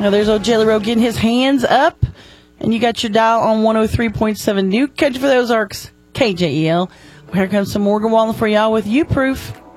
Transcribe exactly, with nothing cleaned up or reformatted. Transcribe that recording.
Now there's old Jelly Roll getting his hands up. And you got your dial on one oh three point seven New Country for the Ozarks, K J E L. Here comes some Morgan Wallen for y'all with You Proof.